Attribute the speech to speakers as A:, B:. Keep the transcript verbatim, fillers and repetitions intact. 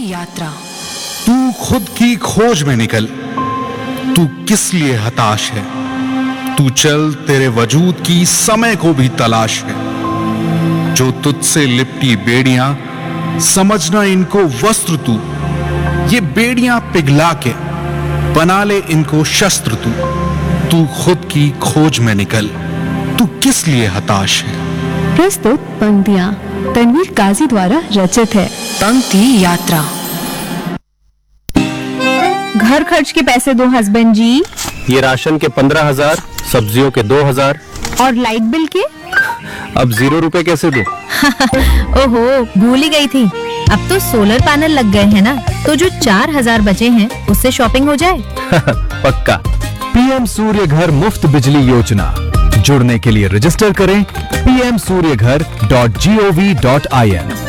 A: यात्रा।
B: तू खुद की खोज में निकल। तू किस लिए हताश है? तू चल, तेरे वजूद की समय को भी तलाश है। जो तुझसे लिपटी बेड़ियां, समझना इनको वस्त्र तू। ये बेड़ियां पिघला के बना ले इनको शस्त्र तू। तू खुद की खोज में निकल। तू किस लिए हताश है?
C: प्रस्तुत पंक्तियां तनवीर काजी द्वारा रचित है।
A: पंक्ति यात्रा।
C: घर खर्च के पैसे दो हस्बैंड जी।
D: ये राशन के पंद्रह हजार, सब्जियों के दो हजार।
C: और लाइट बिल के?
D: अब जीरो रुपए कैसे दूं?
E: ओहो, भूल ही गई थी। अब तो सोलर पैनल लग गए हैं ना, तो जो चार हजार बचे हैं उससे शॉपिंग हो जाए।
D: पक्का। पीएम सूर्य घर मुफ्त बिजली योजना। जुड़ने के लिए रजिस्टर करें पी एम सूर्य घर dot G O V dot I N.